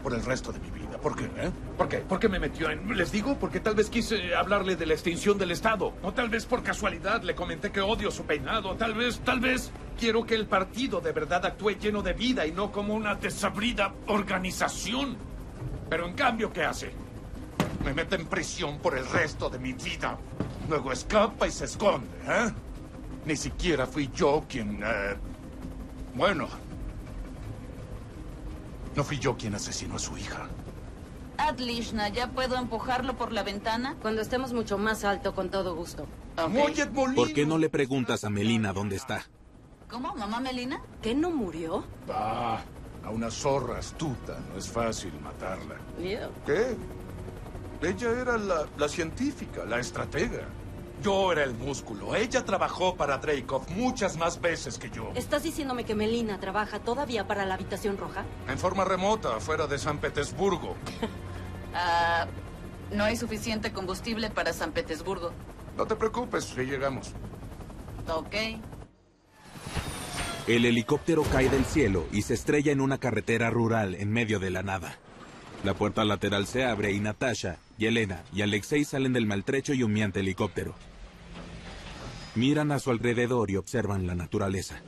por el resto de mi vida. ¿Por qué, ¿Por qué? ¿Por qué me metió en...? Les digo, porque tal vez quise hablarle de la extinción del Estado. O tal vez por casualidad le comenté que odio su peinado. Tal vez... quiero que el partido de verdad actúe lleno de vida y no como una desabrida organización. Pero en cambio, ¿qué hace? Me mete en prisión por el resto de mi vida. Luego escapa y se esconde, ¿eh? Ni siquiera fui yo quien... Bueno... No fui yo quien asesinó a su hija. Adlishna, ¿ya puedo empujarlo por la ventana? Cuando estemos mucho más alto, con todo gusto. Okay. ¿Por qué no le preguntas a Melina dónde está? ¿Cómo, mamá Melina? ¿Qué, no murió? A una zorra astuta no es fácil matarla. Yeah. ¿Qué? Ella era la científica, la estratega. Yo era el músculo. Ella trabajó para Dreykov muchas más veces que yo. ¿Estás diciéndome que Melina trabaja todavía para la Habitación Roja? En forma remota, fuera de San Petersburgo. No hay suficiente combustible para San Petersburgo. No te preocupes, ya llegamos. Ok. El helicóptero cae del cielo y se estrella en una carretera rural en medio de la nada. La puerta lateral se abre y Natasha, Yelena y Alexei salen del maltrecho y humeante helicóptero. Miran a su alrededor y observan la naturaleza.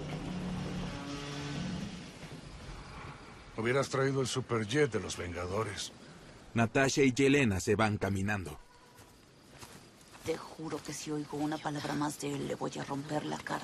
Hubieras traído el superjet de los Vengadores. Natasha y Yelena se van caminando. Te juro que si oigo una palabra más de él, le voy a romper la cara.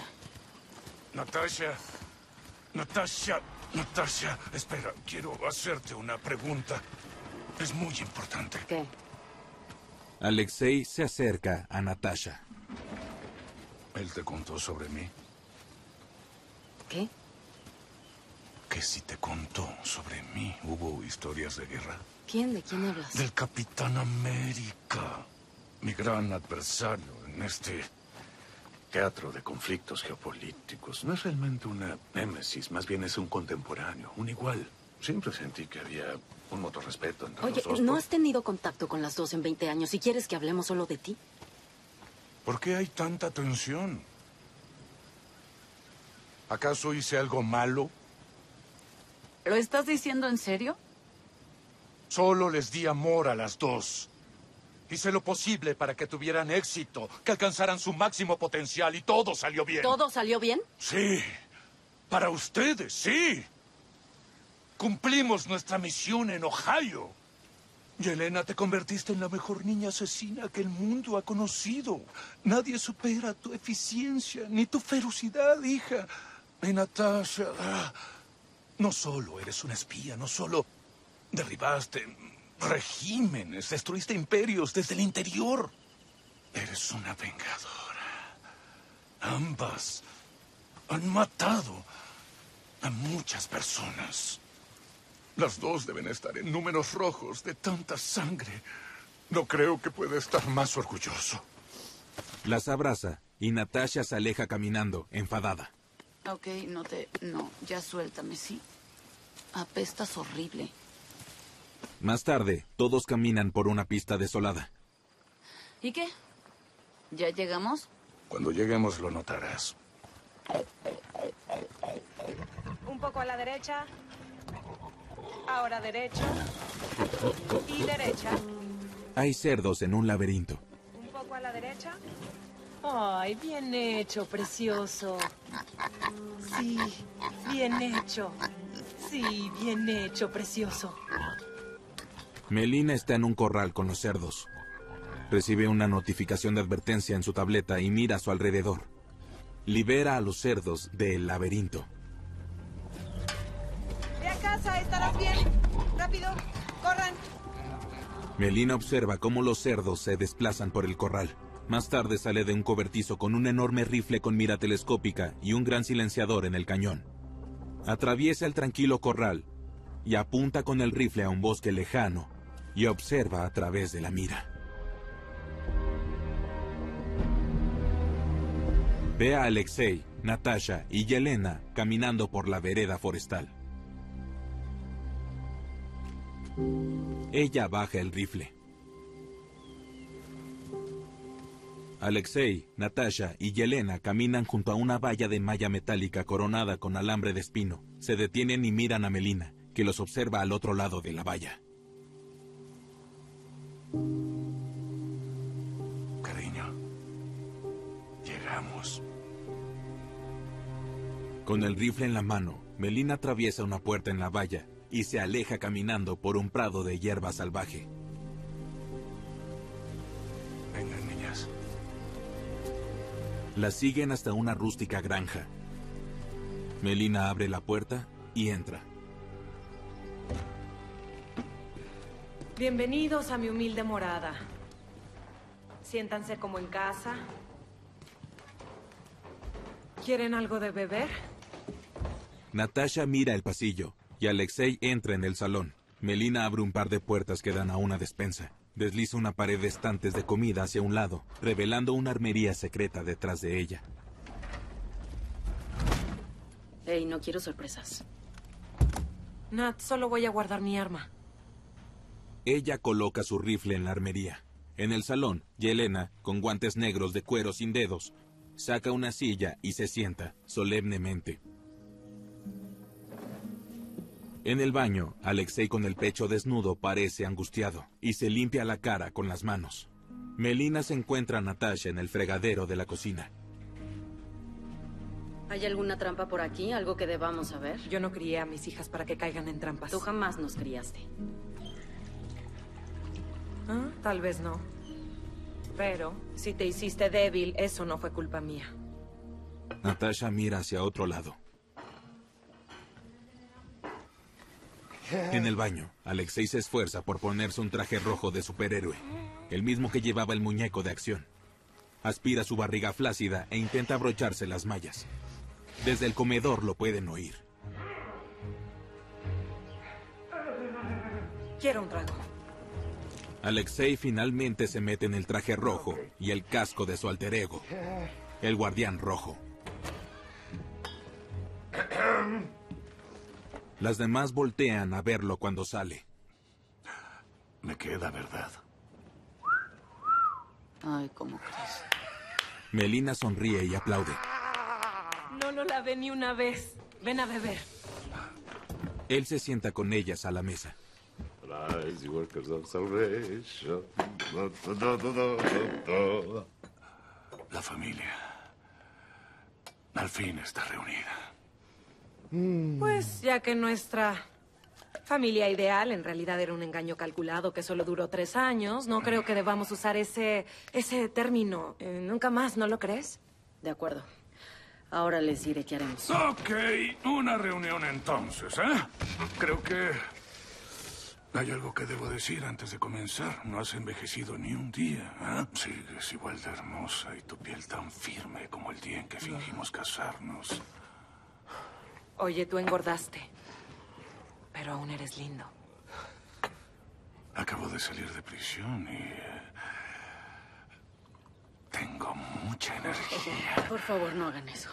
Natasha, espera, quiero hacerte una pregunta. Es muy importante. ¿Qué? Alexei se acerca a Natasha. ¿Él te contó sobre mí? ¿Qué? Que si te contó sobre mí, hubo historias de guerra. ¿Quién? ¿De quién hablas? Del Capitán América, mi gran adversario en este teatro de conflictos geopolíticos. No es realmente una némesis, más bien es un contemporáneo, un igual. Siempre sentí que había un mutuo respeto entre Oye, los dos. ¿no has tenido contacto con las dos en 20 años? Si quieres que hablemos solo de ti. ¿Por qué hay tanta tensión? ¿Acaso hice algo malo? ¿Lo estás diciendo en serio? Solo les di amor a las dos. Hice lo posible para que tuvieran éxito, que alcanzaran su máximo potencial y todo salió bien. ¿Todo salió bien? Sí. Para ustedes, sí. Cumplimos nuestra misión en Ohio. Yelena, te convertiste en la mejor niña asesina que el mundo ha conocido. Nadie supera tu eficiencia ni tu ferocidad, hija. Y Natasha, no solo eres una espía, no solo derribaste regímenes, destruiste imperios desde el interior. Eres una vengadora. Ambas han matado a muchas personas. Las dos deben estar en números rojos de tanta sangre. No creo que pueda estar más orgulloso. Las abraza y Natasha se aleja caminando, enfadada. Ok, no, ya suéltame, ¿sí? Apestas horrible. Más tarde, todos caminan por una pista desolada. ¿Y qué? ¿Ya llegamos? Cuando lleguemos lo notarás. Un poco a la derecha. Ahora derecho. Y derecha. Hay cerdos en un laberinto. Un poco a la derecha. Ay, bien hecho, precioso. Sí, bien hecho. Sí, bien hecho, precioso. Melina está en un corral con los cerdos. Recibe una notificación de advertencia en su tableta y mira a su alrededor. Libera a los cerdos del laberinto. Ve a casa, estarás bien. Rápido, corran. Melina observa cómo los cerdos se desplazan por el corral. Más tarde sale de un cobertizo con un enorme rifle con mira telescópica y un gran silenciador en el cañón. Atraviesa el tranquilo corral y apunta con el rifle a un bosque lejano y observa a través de la mira. Ve a Alexei, Natasha y Yelena caminando por la vereda forestal. Ella baja el rifle. Alexei, Natasha y Yelena caminan junto a una valla de malla metálica coronada con alambre de espino. Se detienen y miran a Melina, que los observa al otro lado de la valla. Cariño, llegamos. Con el rifle en la mano, Melina atraviesa una puerta en la valla y se aleja caminando por un prado de hierba salvaje. Vengan, niñas. La siguen hasta una rústica granja. Melina abre la puerta y entra. Bienvenidos a mi humilde morada. Siéntanse como en casa. ¿Quieren algo de beber? Natasha mira el pasillo y Alexei entra en el salón. Melina abre un par de puertas que dan a una despensa. Desliza una pared de estantes de comida hacia un lado, revelando una armería secreta detrás de ella. Hey, no quiero sorpresas. Nat, solo voy a guardar mi arma. Ella coloca su rifle en la armería. En el salón, Yelena, con guantes negros de cuero sin dedos, saca una silla y se sienta, solemnemente. En el baño, Alexei con el pecho desnudo parece angustiado y se limpia la cara con las manos. Melina se encuentra a Natasha en el fregadero de la cocina. ¿Hay alguna trampa por aquí? ¿Algo que debamos saber? Yo no crié a mis hijas para que caigan en trampas. Tú jamás nos criaste. ¿Ah? Tal vez no. Pero si te hiciste débil, eso no fue culpa mía. Natasha mira hacia otro lado. En el baño, Alexei se esfuerza por ponerse un traje rojo de superhéroe, el mismo que llevaba el muñeco de acción. Aspira su barriga flácida e intenta abrocharse las mallas. Desde el comedor lo pueden oír. Quiero un trago. Alexei finalmente se mete en el traje rojo y el casco de su alter ego, el Guardián Rojo. Las demás voltean a verlo cuando sale. Me queda, ¿verdad? Ay, ¿cómo crees? Melina sonríe y aplaude. No lo lavé ni una vez. Ven a beber. Él se sienta con ellas a la mesa. La familia al fin está reunida. Pues ya que nuestra familia ideal en realidad era un engaño calculado que solo duró 3 años, no creo que debamos usar ese término. Nunca más, ¿no lo crees? De acuerdo. Ahora les diré qué haremos. Ok, una reunión entonces, ¿eh? Creo que hay algo que debo decir antes de comenzar. No has envejecido ni un día, ¿eh? Sigues igual de hermosa y tu piel tan firme como el día en que fingimos casarnos. Oye, tú engordaste. Pero aún eres lindo. Acabo de salir de prisión y tengo mucha energía. Por favor, no hagan eso.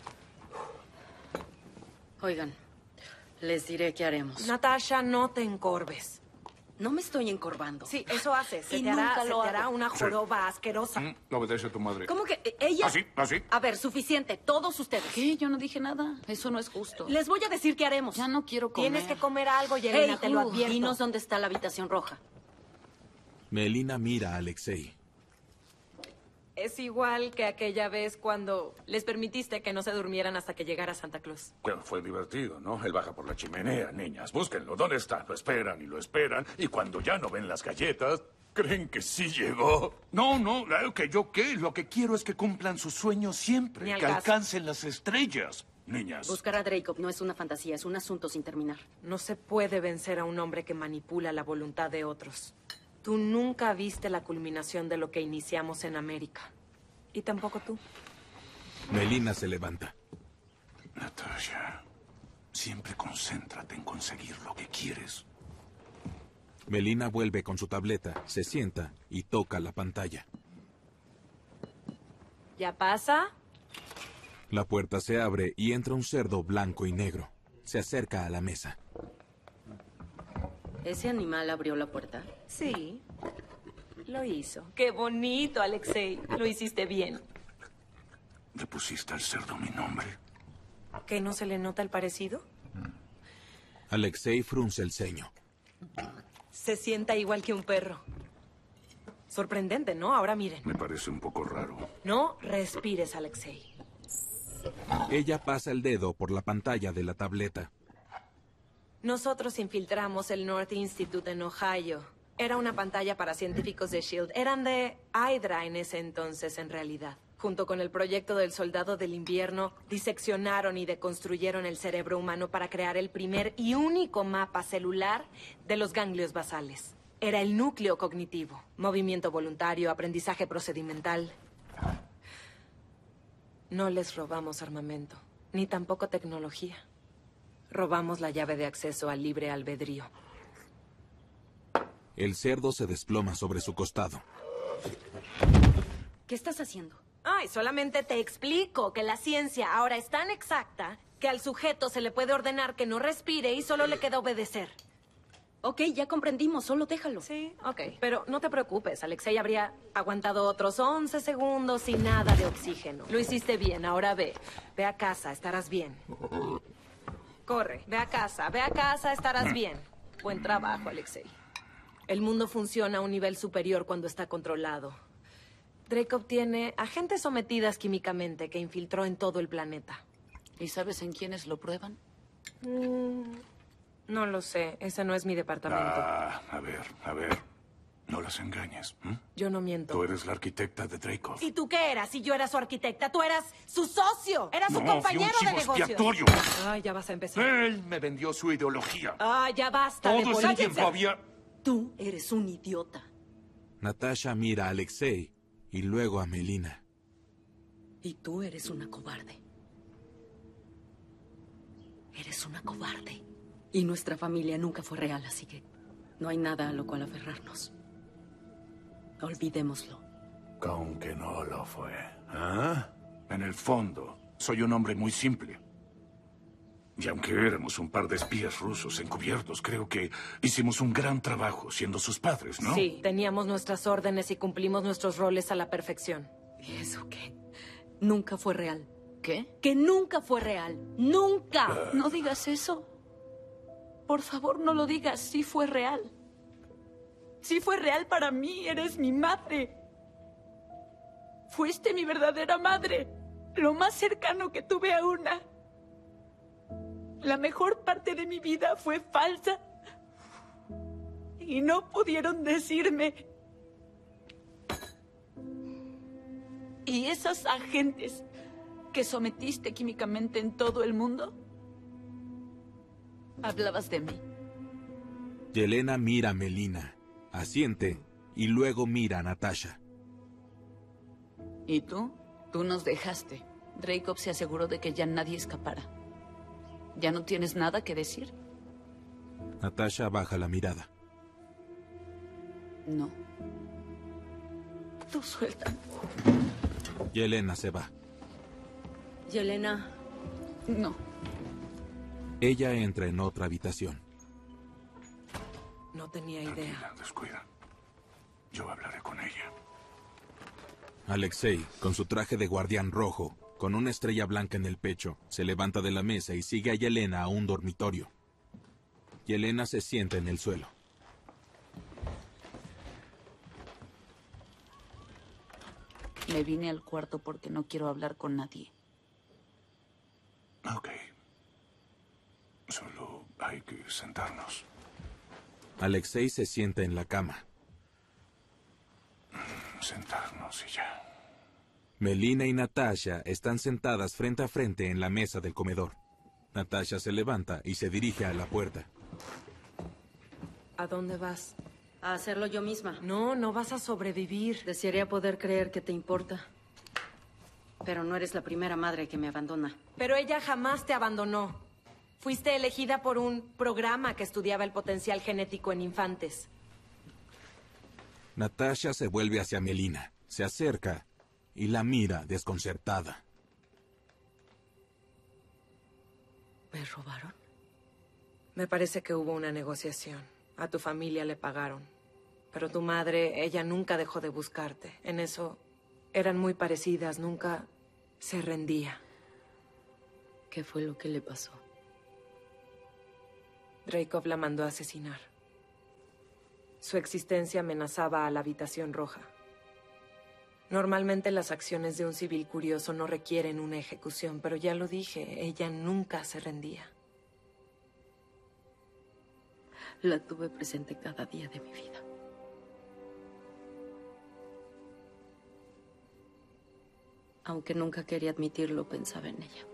Oigan, les diré qué haremos. Natasha, no te encorves. No me estoy encorvando. Sí, eso hace. Se Y te hará, nunca se lo te hará hago. una joroba asquerosa. Obedece a tu madre. ¿Cómo que ella? Así, así. A ver, suficiente. Todos ustedes. ¿Qué? Yo no dije nada. Eso no es justo. Les voy a decir qué haremos. Ya no quiero comer. Tienes que comer algo, Yelena, Hey, te lo advierto. dinos dónde está la habitación roja. Melina mira a Alexei. Es igual que aquella vez cuando les permitiste que no se durmieran hasta que llegara Santa Claus. Bueno, fue divertido, ¿no? Él baja por la chimenea, niñas. Búsquenlo. ¿Dónde está? Lo esperan y lo esperan. Y cuando ya no ven las galletas, creen que sí llegó. No, que yo qué. Lo que quiero es que cumplan sus sueños Ni siempre. al Que caso. alcancen las estrellas, niñas. Buscar a Dracob no es una fantasía, es un asunto sin terminar. No se puede vencer a un hombre que manipula la voluntad de otros. Tú nunca viste la culminación de lo que iniciamos en América. Y tampoco tú. Melina se levanta. Natasha, siempre concéntrate en conseguir lo que quieres. Melina vuelve con su tableta, se sienta y toca la pantalla. ¿Ya pasa? La puerta se abre y entra un cerdo blanco y negro. Se acerca a la mesa. ¿Ese animal abrió la puerta? Sí. Lo hizo. Qué bonito, Alexei. Lo hiciste bien. ¿Le pusiste al cerdo mi nombre? ¿Que no se le nota el parecido? Alexei frunce el ceño. Se sienta igual que un perro. Sorprendente, ¿no? Ahora miren. Me parece un poco raro. No respires, Alexei. Ella pasa el dedo por la pantalla de la tableta. Nosotros infiltramos el North Institute en Ohio. Era una pantalla para científicos de S.H.I.E.L.D. Eran de Hydra en ese entonces, en realidad. Junto con el proyecto del Soldado del Invierno, diseccionaron y deconstruyeron el cerebro humano para crear el primer y único mapa celular de los ganglios basales. Era el núcleo cognitivo, movimiento voluntario, aprendizaje procedimental. No les robamos armamento, ni tampoco tecnología. Robamos la llave de acceso al libre albedrío. El cerdo se desploma sobre su costado. ¿Qué estás haciendo? Ay, solamente te explico que la ciencia ahora es tan exacta que al sujeto se le puede ordenar que no respire y solo le queda obedecer. Ok, ya comprendimos, solo déjalo. Sí, ok. Pero no te preocupes, Alexei habría aguantado otros 11 segundos sin nada de oxígeno. Lo hiciste bien, ahora ve. Ve a casa, estarás bien. Corre, ve a casa, estarás bien. Buen trabajo, Alexei. El mundo funciona a un nivel superior cuando está controlado. Dreykov tiene agentes sometidas químicamente que infiltró en todo el planeta. ¿Y sabes en quiénes lo prueban? No lo sé, ese no es mi departamento. A ver. No las engañes. Yo no miento. Tú eres la arquitecta de Dreykov. ¿Y tú qué eras si yo era su arquitecta? Tú eras su socio. Eras su No, compañero fui un de chivo negocios. expiatorio. Ay, ya vas a empezar. Él me vendió su ideología. Ay, ya basta de Todo ese política. tiempo había... Tú eres un idiota. Natasha mira a Alexei y luego a Melina. Y tú eres una cobarde. Eres una cobarde. Y nuestra familia nunca fue real, así que no hay nada a lo cual aferrarnos. Olvidémoslo. Con que no lo fue. ¿Ah? En el fondo, soy un hombre muy simple. Y aunque éramos un par de espías rusos encubiertos, creo que hicimos un gran trabajo siendo sus padres, ¿no? Sí, teníamos nuestras órdenes y cumplimos nuestros roles a la perfección. ¿Y eso qué? Nunca fue real. ¿Qué? Que nunca fue real. ¡Nunca! No digas eso. Por favor, no lo digas. Sí fue real. Sí fue real para mí. Eres mi madre. Fuiste mi verdadera madre. Lo más cercano que tuve a una. La mejor parte de mi vida fue falsa. Y no pudieron decirme. ¿Y esas agentes que sometiste químicamente en todo el mundo? Hablabas de mí. Yelena mira a Melina, asiente y luego mira a Natasha. ¿Y tú? Tú nos dejaste. Dreykov se aseguró de que ya nadie escapara. ¿Ya no tienes nada que decir? Natasha baja la mirada. No. Tú suelta. Yelena se va. Yelena, No. Ella entra en otra habitación. No tenía idea. Tranquila, descuida. Yo hablaré con ella. Alexei, con su traje de guardián rojo, con una estrella blanca en el pecho, se levanta de la mesa y sigue a Yelena a un dormitorio. Yelena se sienta en el suelo. Me vine al cuarto porque no quiero hablar con nadie. Ok. Solo hay que sentarnos. Alexei se sienta en la cama. Sentarnos y ya. Melina y Natasha están sentadas frente a frente en la mesa del comedor. Natasha se levanta y se dirige a la puerta. ¿A dónde vas? a hacerlo yo misma. No, no vas a sobrevivir. Desearía poder creer que te importa. Pero no eres la primera madre que me abandona. Pero ella jamás te abandonó. Fuiste elegida por un programa que estudiaba el potencial genético en infantes. Natasha se vuelve hacia Melina, se acerca y la mira desconcertada. ¿Me robaron? Me parece que hubo una negociación. A tu familia le pagaron. Pero tu madre, ella nunca dejó de buscarte. En eso eran muy parecidas, nunca se rendía. ¿Qué fue lo que le pasó? Dreykov la mandó a asesinar. Su existencia amenazaba a la Habitación Roja. Normalmente las acciones de un civil curioso no requieren una ejecución, pero ya lo dije, ella nunca se rendía. La tuve presente cada día de mi vida. Aunque nunca quería admitirlo, pensaba en ella.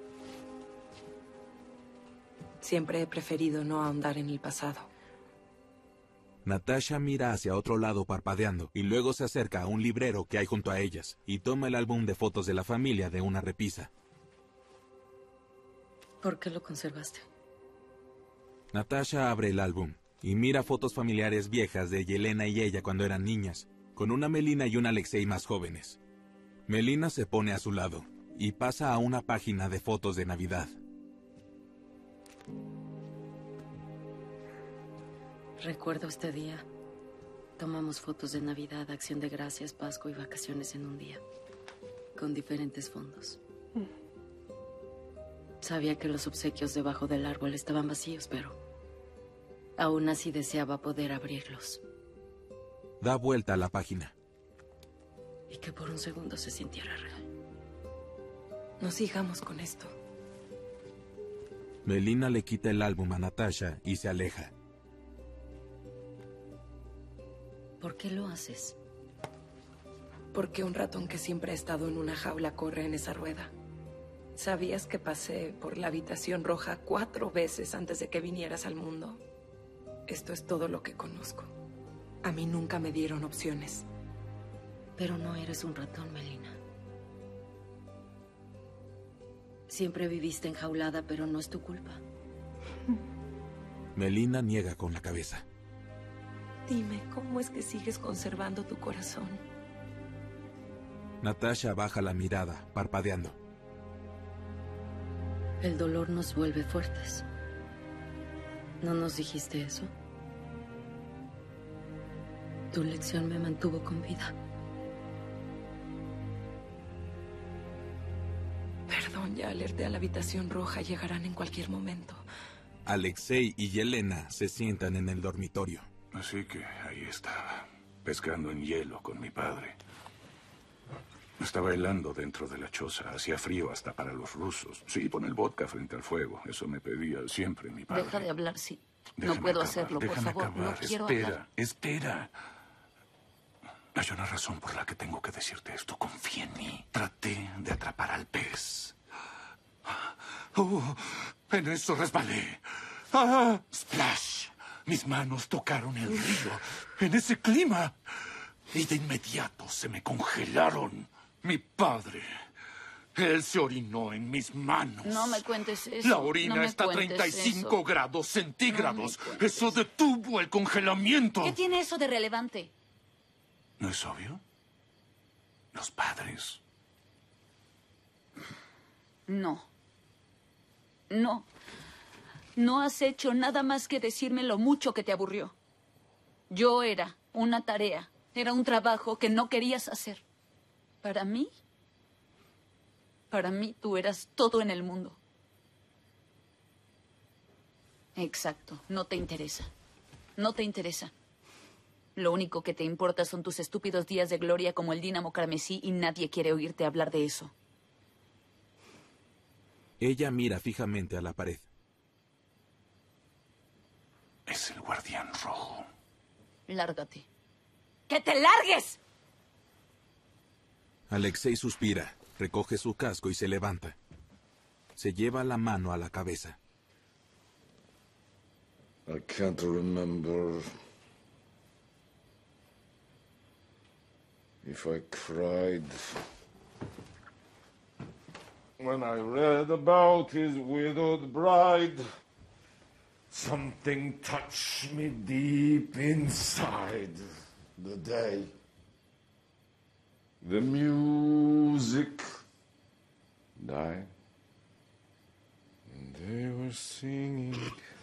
Siempre he preferido no ahondar en el pasado. Natasha mira hacia otro lado parpadeando y luego se acerca a un librero que hay junto a ellas y toma el álbum de fotos de la familia de una repisa. ¿Por qué lo conservaste? Natasha abre el álbum y mira fotos familiares viejas de Yelena y ella cuando eran niñas, con una Melina y un Alexei más jóvenes. Melina se pone a su lado y pasa a una página de fotos de Navidad. Recuerdo este día. Tomamos fotos de Navidad, Acción de Gracias, Pascua y vacaciones en un día, con diferentes fondos. Sabía que los obsequios debajo del árbol estaban vacíos, pero aún así deseaba poder abrirlos. Da vuelta a la página. Y que por un segundo se sintiera real. No sigamos con esto. Melina le quita el álbum a Natasha y se aleja. ¿Por qué lo haces? Porque un ratón que siempre ha estado en una jaula corre en esa rueda. ¿Sabías que pasé por la Habitación Roja 4 veces antes de que vinieras al mundo? Esto es todo lo que conozco. A mí nunca me dieron opciones. Pero no eres un ratón, Melina. Siempre viviste enjaulada, pero no es tu culpa. Melina niega con la cabeza. Dime, ¿cómo es que sigues conservando tu corazón? Natasha baja la mirada, parpadeando. El dolor nos vuelve fuertes. ¿No nos dijiste eso? Tu lección me mantuvo con vida. Perdón, ya alerté a la Habitación Roja. Llegarán en cualquier momento. Alexei y Yelena se sientan en el dormitorio. Así que ahí estaba, pescando en hielo con mi padre. Estaba helando dentro de la choza. Hacía frío hasta para los rusos. Sí, pon el vodka frente al fuego. Eso me pedía siempre mi padre. Deja de hablar, sí. Déjame No puedo acabar, hacerlo, por déjame favor. acabar. No quiero Espera, hablar. espera. Hay una razón por la que tengo que decirte esto. Confía en mí. Traté de atrapar al pez. En eso resbalé. Splash. Mis manos tocaron el río en ese clima y de inmediato se me congelaron. Mi padre, él se orinó en mis manos. No me cuentes eso. La orina No me está a cuentes 35 eso. grados centígrados. No me cuentes Eso detuvo el congelamiento. ¿Qué tiene eso de relevante? ¿No es obvio? Los padres. No. No. No has hecho nada más que decirme lo mucho que te aburrió. Yo era una tarea, era un trabajo que no querías hacer. Para mí tú eras todo en el mundo. Exacto, no te interesa. No te interesa. Lo único que te importa son tus estúpidos días de gloria como el Dínamo Carmesí y nadie quiere oírte hablar de eso. Ella mira fijamente a la pared. Es el guardián rojo. Lárgate. ¡Que te largues! Alexei suspira, recoge su casco y se levanta. Se lleva la mano a la cabeza. I can't remember if I cried when I read about his widowed bride. Something touched me deep inside the day. The music died, and they were singing,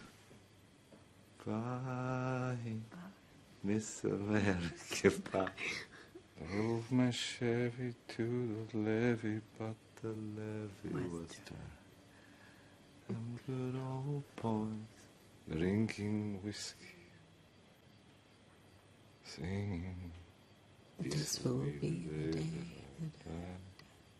"Bye, Miss America, bye." Drove my Chevy to the levee, but the levee was dry. Them good old boys drinking whiskey, singing. This will be the day that I die.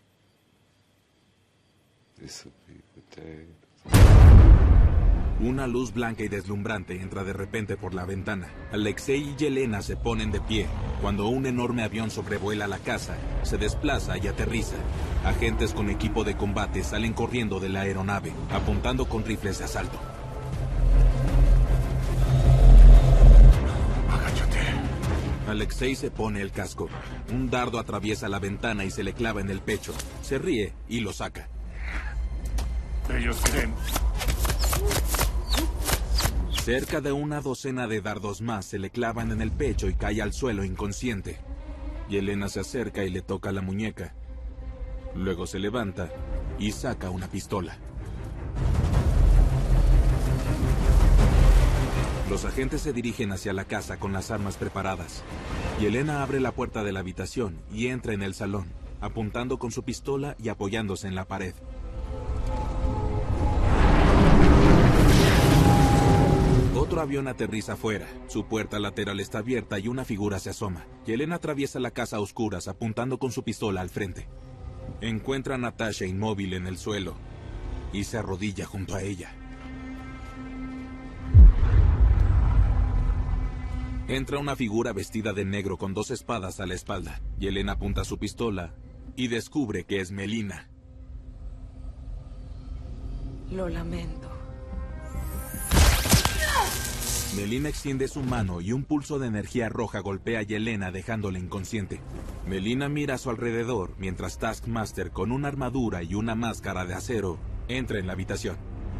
This will be the day that... Una luz blanca y deslumbrante entra de repente por la ventana. Alexei y Yelena se ponen de pie cuando un enorme avión sobrevuela la casa, se desplaza y aterriza. Agentes con equipo de combate salen corriendo de la aeronave, apuntando con rifles de asalto. Agáchate. Alexei se pone el casco. Un dardo atraviesa la ventana y se le clava en el pecho. Se ríe y lo saca. Ellos creen. Cerca de una docena de dardos más se le clavan en el pecho y cae al suelo inconsciente. Yelena se acerca y le toca la muñeca. Luego se levanta y saca una pistola. Los agentes se dirigen hacia la casa con las armas preparadas. Yelena abre la puerta de la habitación y entra en el salón, apuntando con su pistola y apoyándose en la pared. Otro avión aterriza afuera. Su puerta lateral está abierta y una figura se asoma. Yelena atraviesa la casa a oscuras, apuntando con su pistola al frente. Encuentra a Natasha inmóvil en el suelo y se arrodilla junto a ella. Entra una figura vestida de negro con 2 espadas a la espalda. Yelena apunta su pistola y descubre que es Melina. Lo lamento. Melina extiende su mano y un pulso de energía roja golpea a Yelena dejándola inconsciente. Melina mira a su alrededor mientras Taskmaster, con una armadura y una máscara de acero, entra en la habitación.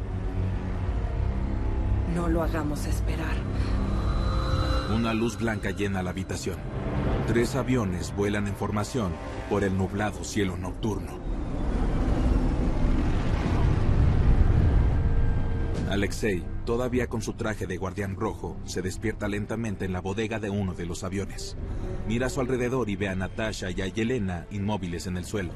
No lo hagamos esperar. Una luz blanca llena la habitación. 3 aviones vuelan en formación por el nublado cielo nocturno. Alexei, todavía con su traje de guardián rojo, se despierta lentamente en la bodega de uno de los aviones. Mira a su alrededor y ve a Natasha y a Yelena inmóviles en el suelo.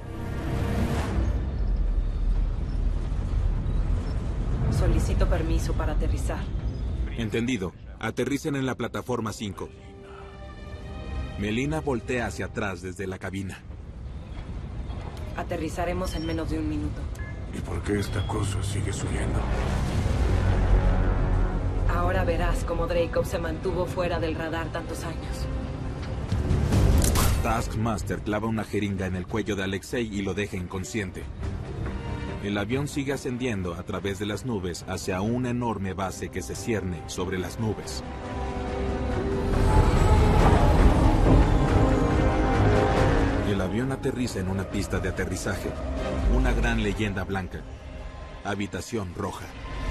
Solicito permiso para aterrizar. Entendido. Aterricen en la plataforma 5. Melina voltea hacia atrás desde la cabina. Aterrizaremos en menos de 1 minuto. ¿Y por qué esta cosa sigue subiendo? Ahora verás cómo Dreykov se mantuvo fuera del radar tantos años. Taskmaster clava una jeringa en el cuello de Alexei y lo deja inconsciente. El avión sigue ascendiendo a través de las nubes hacia una enorme base que se cierne sobre las nubes. El avión aterriza en una pista de aterrizaje. Una gran leyenda blanca. Habitación roja.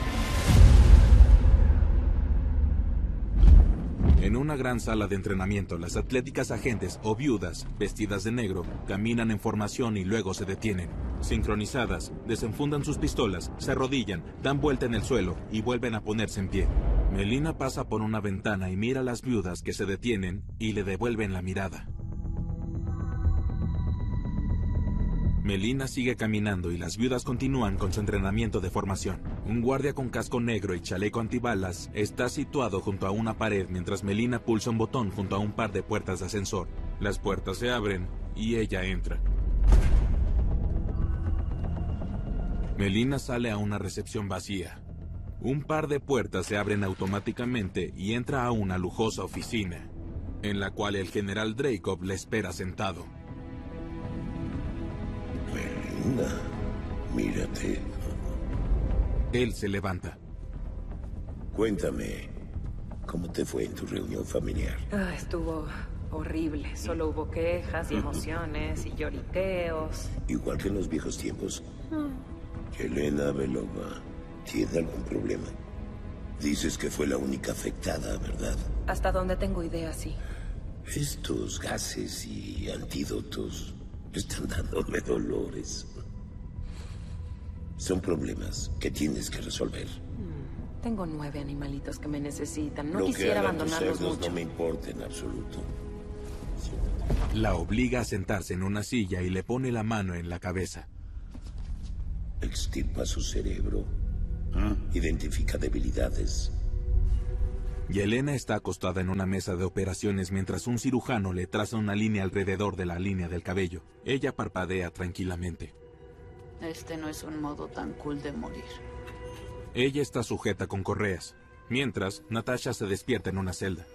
En una gran sala de entrenamiento, las atléticas agentes o viudas, vestidas de negro, caminan en formación y luego se detienen. Sincronizadas, desenfundan sus pistolas, se arrodillan, dan vuelta en el suelo y vuelven a ponerse en pie. Melina pasa por una ventana y mira a las viudas que se detienen y le devuelven la mirada. Melina sigue caminando y las viudas continúan con su entrenamiento de formación. Un guardia con casco negro y chaleco antibalas está situado junto a una pared mientras Melina pulsa un botón junto a un par de puertas de ascensor. Las puertas se abren y ella entra. Melina sale a una recepción vacía. Un par de puertas se abren automáticamente y entra a una lujosa oficina, en la cual el general Dreykov le espera sentado. Melina, mírate. Él se levanta. Cuéntame, ¿cómo te fue en tu reunión familiar? Estuvo horrible. Solo hubo quejas y emociones y lloriqueos. Igual que en los viejos tiempos. Yelena Belova, ¿tiene algún problema? Dices que fue la única afectada, ¿verdad? Hasta donde tengo idea, sí. Estos gases y antídotos están dándome dolores. Son problemas que tienes que resolver. Tengo 9 animalitos que me necesitan. No Lo quisiera que hagan tus abandonarlos cerdos mucho. no me importa en absoluto. La obliga a sentarse en una silla y le pone la mano en la cabeza. Extirpa su cerebro. Identifica debilidades. Yelena está acostada en una mesa de operaciones mientras un cirujano le traza una línea alrededor de la línea del cabello. Ella parpadea tranquilamente. Este no es un modo tan cool de morir. Ella está sujeta con correas, mientras Natasha se despierta en una celda.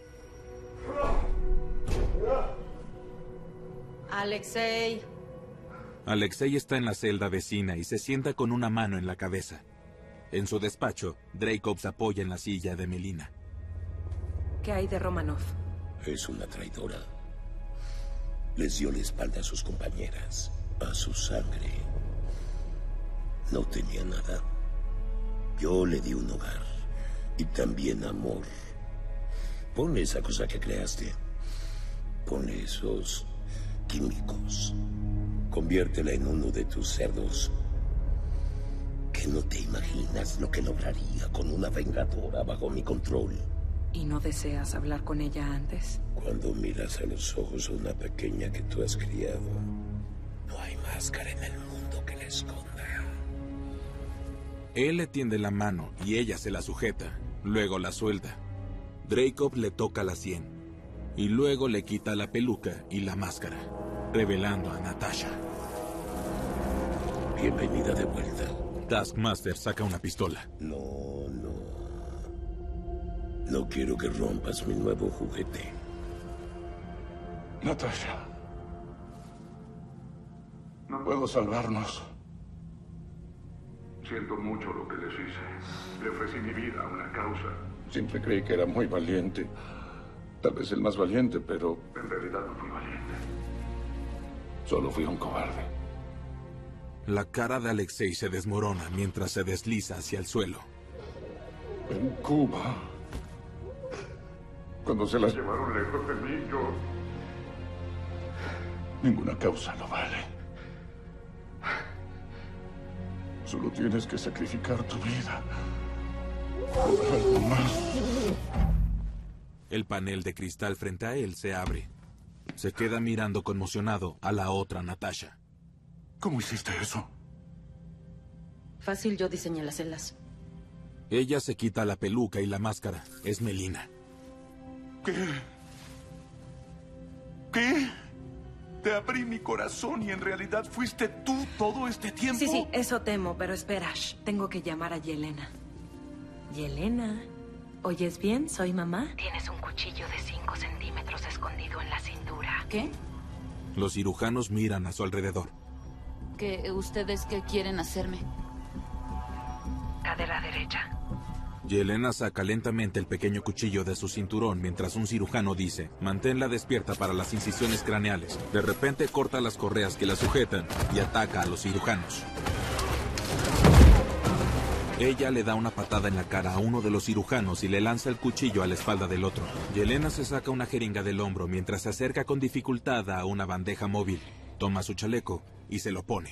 Alexei. Alexei está en la celda vecina y se sienta con una mano en la cabeza. En su despacho, Dreykov se apoya en la silla de Melina. ¿Qué hay de Romanov? Es una traidora. Les dio la espalda a sus compañeras, a su sangre. No tenía nada. Yo le di un hogar y también amor. Ponle esa cosa que creaste. Ponle esos químicos. Conviértela en uno de tus cerdos. Que no te imaginas lo que lograría con una vengadora bajo mi control. ¿Y no deseas hablar con ella antes? Cuando miras a los ojos a una pequeña que tú has criado, no hay máscara en el mundo que la esconda. Él le tiende la mano y ella se la sujeta. Luego la suelta. Dreykov le toca la sien. Y luego le quita la peluca y la máscara, revelando a Natasha. Bienvenida de vuelta. Taskmaster saca una pistola. No. No quiero que rompas mi nuevo juguete. Natasha. No puedo salvarnos. Siento mucho lo que les hice. Le ofrecí mi vida a una causa. Siempre creí que era muy valiente. Tal vez el más valiente, pero En realidad no fui valiente. solo fui un cobarde. La cara de Alexei se desmorona mientras se desliza hacia el suelo. En Cuba, cuando se las Llevaron lejos de mí, yo... Ninguna causa lo vale. Solo tienes que sacrificar tu vida por algo más. El panel de cristal frente a él se abre. Se queda mirando conmocionado a la otra Natasha. ¿Cómo hiciste eso? Fácil, yo diseñé las celdas. Ella se quita la peluca y la máscara. Es Melina. ¿Qué? Te abrí mi corazón y en realidad fuiste tú todo este tiempo. Sí, eso temo, pero espera. Tengo que llamar a Yelena. Yelena, ¿oyes bien? ¿Soy mamá? Tienes un cuchillo de 5 centímetros escondido en la cintura. ¿Qué? Los cirujanos miran a su alrededor. ¿Ustedes qué quieren hacerme? Cadera derecha. Yelena saca lentamente el pequeño cuchillo de su cinturón mientras un cirujano dice: manténla despierta para las incisiones craneales. De repente corta las correas que la sujetan y ataca a los cirujanos. Ella le da una patada en la cara a uno de los cirujanos y le lanza el cuchillo a la espalda del otro. Yelena se saca una jeringa del hombro mientras se acerca con dificultad a una bandeja móvil. Toma su chaleco y se lo pone.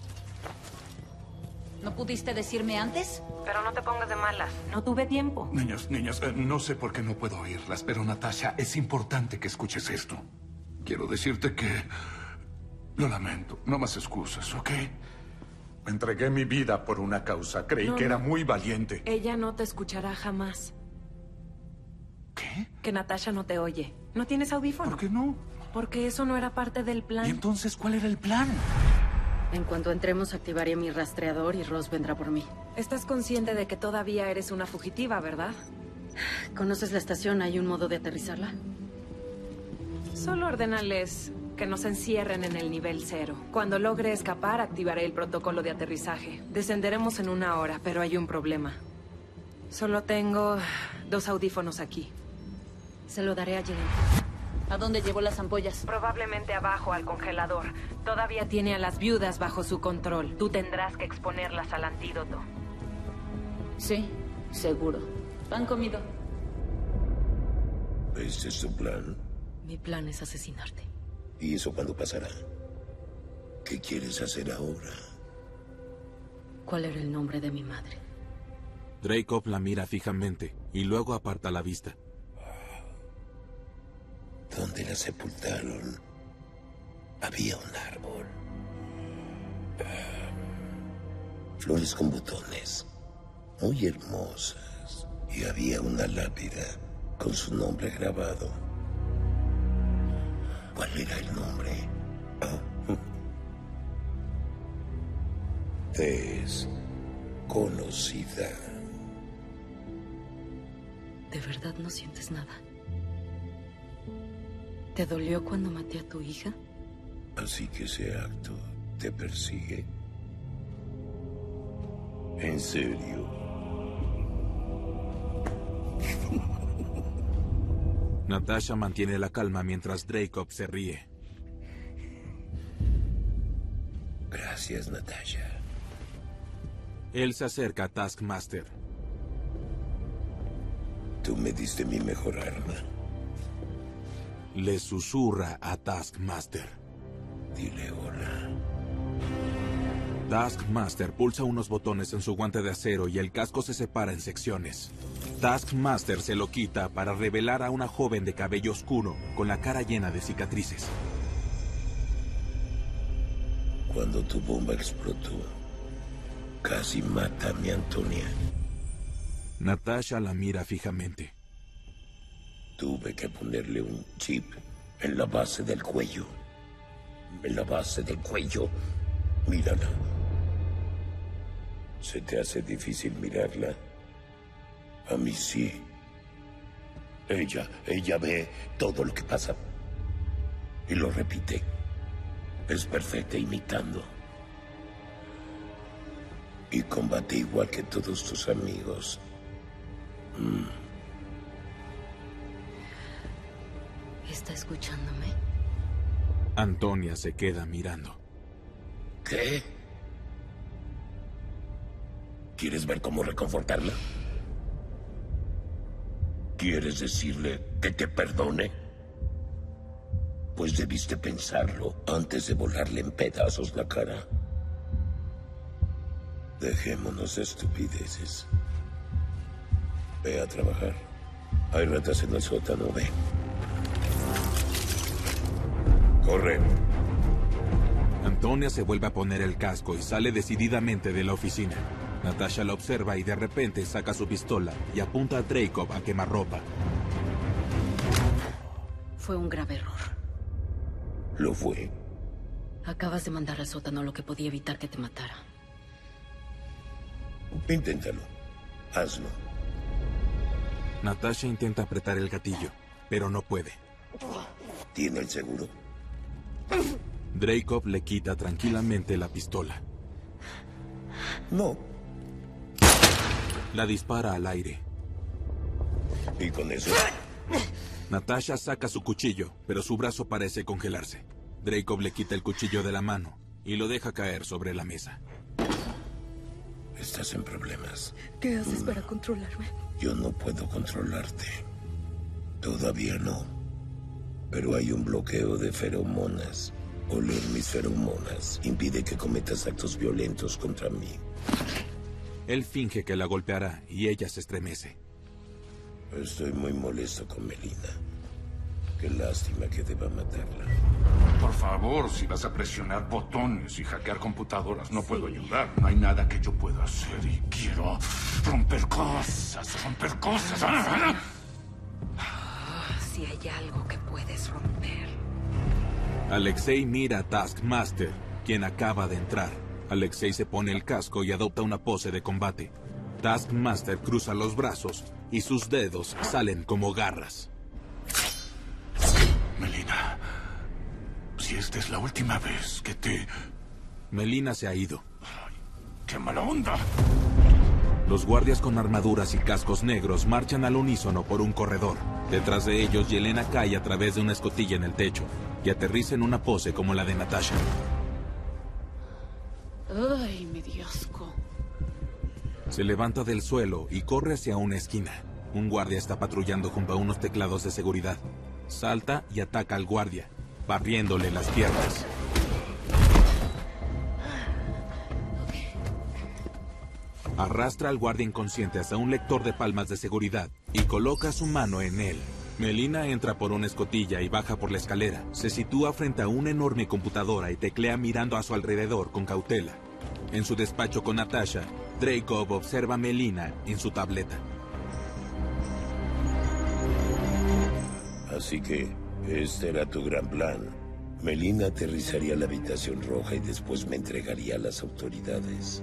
¿No pudiste decirme antes? Pero no te pongas de malas. No tuve tiempo. Niñas, no sé por qué no puedo oírlas, pero Natasha, es importante que escuches esto. Quiero decirte que... Lo lamento, no más excusas, ¿ok? Entregué mi vida por una causa. Creí que era muy valiente. Ella no te escuchará jamás. ¿Qué? Que Natasha no te oye. ¿No tienes audífono? ¿Por qué no? Porque eso no era parte del plan. ¿Y entonces cuál era el plan? En cuanto entremos, activaré mi rastreador y Ross vendrá por mí. Estás consciente de que todavía eres una fugitiva, ¿verdad? ¿Conoces la estación? ¿Hay un modo de aterrizarla? Solo ordénales que nos encierren en el nivel 0. Cuando logre escapar, activaré el protocolo de aterrizaje. Descenderemos en 1 hora, pero hay un problema. Solo tengo 2 audífonos aquí. Se lo daré a Yelena. ¿A dónde llevó las ampollas? Probablemente abajo al congelador. Todavía tiene a las viudas bajo su control. Tú tendrás que exponerlas al antídoto. Sí, seguro. ¿Han comido? ¿Este es tu plan? Mi plan es asesinarte. ¿Y eso cuándo pasará? ¿Qué quieres hacer ahora? ¿Cuál era el nombre de mi madre? Dreykov la mira fijamente y luego aparta la vista. Donde la sepultaron, había un árbol. Flores con botones, muy hermosas. Y había una lápida. con su nombre grabado. ¿Cuál era el nombre? Desconocida. ¿De verdad no sientes nada? ¿Te dolió cuando maté a tu hija? Así que ese acto te persigue. ¿En serio? Natasha mantiene la calma mientras Dreykov se ríe. Gracias, Natasha. Él se acerca a Taskmaster. Tú me diste mi mejor arma. Le susurra a Taskmaster. Dile hola. Taskmaster pulsa unos botones en su guante de acero y el casco se separa en secciones. Taskmaster se lo quita para revelar a una joven de cabello oscuro con la cara llena de cicatrices. Cuando tu bomba explotó, casi mata a mi Antonia. Natasha la mira fijamente. Tuve que ponerle un chip en la base del cuello. En la base del cuello. Mírala. ¿Se te hace difícil mirarla? A mí sí. Ella ve todo lo que pasa. Y lo repite. Es perfecta imitando. Y combate igual que todos tus amigos. ¿Está escuchándome? Antonia se queda mirando. ¿Qué? ¿Quieres ver cómo reconfortarla? ¿Quieres decirle que te perdone? Pues debiste pensarlo antes de volarle en pedazos la cara. Dejémonos de estupideces. Ve a trabajar. Hay ratas en el sótano, ve. Corre. Antonia se vuelve a poner el casco y sale decididamente de la oficina. Natasha la observa y de repente saca su pistola y apunta a Dreykov a quemarropa. Fue un grave error. ¿Lo fue? Acabas de mandar al sótano lo que podía evitar que te matara. Inténtalo. Hazlo. Natasha intenta apretar el gatillo, pero no puede. ¿Tiene el seguro? Dreykov le quita tranquilamente la pistola. No. La dispara al aire. ¿Y con eso? Natasha saca su cuchillo, pero su brazo parece congelarse. Dreykov le quita el cuchillo de la mano y lo deja caer sobre la mesa. Estás en problemas. ¿Qué haces para controlarme? Yo no puedo controlarte. Todavía no. Pero hay un bloqueo de feromonas. Oler mis feromonas impide que cometas actos violentos contra mí. Él finge que la golpeará y ella se estremece. Estoy muy molesto con Melina. Qué lástima que deba matarla. Por favor, si vas a presionar botones y hackear computadoras, no puedo ayudar. No hay nada que yo pueda hacer y quiero romper cosas. Si hay algo que puedes romper. Alexei mira a Taskmaster, quien acaba de entrar. Alexei se pone el casco y adopta una pose de combate. Taskmaster cruza los brazos y sus dedos salen como garras. Melina, si esta es la última vez que te... Melina se ha ido. Ay, ¡qué mala onda! Los guardias con armaduras y cascos negros marchan al unísono por un corredor. Detrás de ellos, Yelena cae a través de una escotilla en el techo y aterriza en una pose como la de Natasha. Ay, me dio asco. Se levanta del suelo y corre hacia una esquina. Un guardia está patrullando junto a unos teclados de seguridad. Salta y ataca al guardia, barriéndole las piernas. Arrastra al guardia inconsciente hasta un lector de palmas de seguridad y coloca su mano en él. Melina entra por una escotilla y baja por la escalera. Se sitúa frente a una enorme computadora y teclea mirando a su alrededor con cautela. En su despacho con Natasha, Dreykov observa a Melina en su tableta. Así que este era tu gran plan. Melina aterrizaría a la habitación roja y después me entregaría a las autoridades.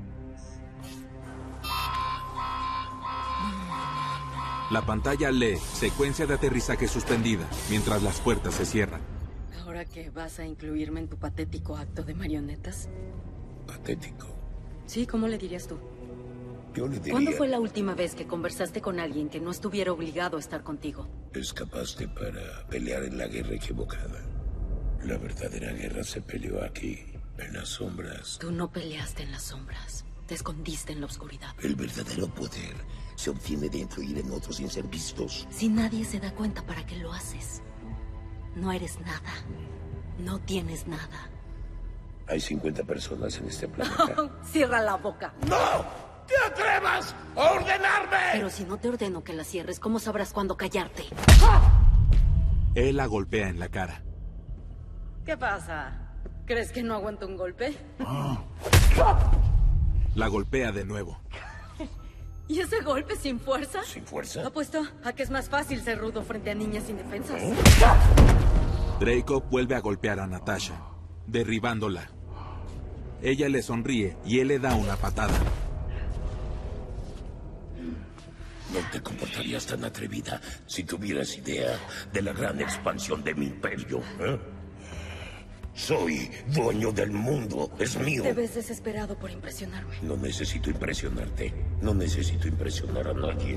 La pantalla lee secuencia de aterrizaje suspendida mientras las puertas se cierran. ¿Ahora que vas a incluirme en tu patético acto de marionetas? ¿Patético? Sí, ¿cómo le dirías tú? Yo le diría... ¿Cuándo fue la última vez que conversaste con alguien que no estuviera obligado a estar contigo? Escapaste para pelear en la guerra equivocada. La verdadera guerra se peleó aquí, en las sombras. Tú no peleaste en las sombras. Te escondiste en la oscuridad. El verdadero poder se obtiene de influir en otros sin ser vistos. Si nadie se da cuenta, ¿para qué lo haces? No eres nada. No tienes nada. Hay 50 personas en este planeta. Cierra la boca. ¡No! ¡Te atrevas a ordenarme! Pero si no te ordeno que la cierres, ¿cómo sabrás cuándo callarte? Él la golpea en la cara. ¿Qué pasa? ¿Crees que no aguanto un golpe? La golpea de nuevo. ¿Y ese golpe sin fuerza? ¿Sin fuerza? Apuesto a que es más fácil ser rudo frente a niñas indefensas. Dreykov vuelve a golpear a Natasha, derribándola. Ella le sonríe y él le da una patada. No te comportarías tan atrevida si tuvieras idea de la gran expansión de mi imperio, ¿eh? Soy dueño del mundo, es mío. Te ves desesperado por impresionarme. No necesito impresionarte, no necesito impresionar a nadie.